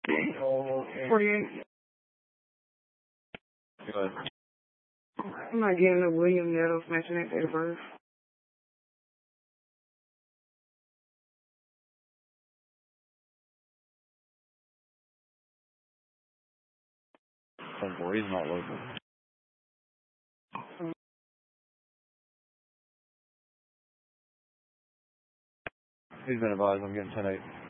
48. Go ahead. I'm not getting the William Nettles matching that date of birth. Oh boy, he's not local. He's been advised I'm getting 10-8.